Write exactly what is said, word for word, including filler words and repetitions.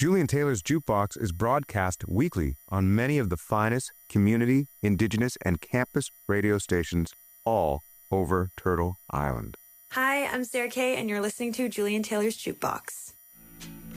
Julian Taylor's Jukebox is broadcast weekly on many of the finest community, indigenous, and campus radio stations all over Turtle Island. Hi, I'm Sarah Kay, and you're listening to Julian Taylor's Jukebox.